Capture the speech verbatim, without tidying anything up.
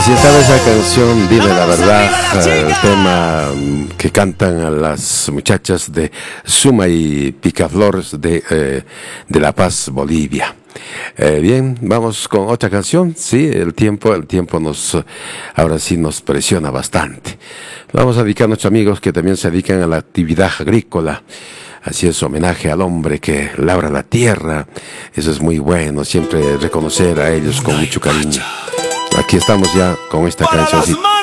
Así estaba esa canción, Dime la Verdad, el tema que cantan las muchachas de Suma y Picaflores de, eh, de La Paz, Bolivia. Eh, bien, vamos con otra canción. Sí, el tiempo, el tiempo nos, ahora sí nos presiona bastante. Vamos a dedicar a nuestros amigos que también se dedican a la actividad agrícola. Así es, homenaje al hombre que labra la tierra. Eso es muy bueno, siempre reconocer a ellos con mucho cariño. Aquí estamos ya con esta canción.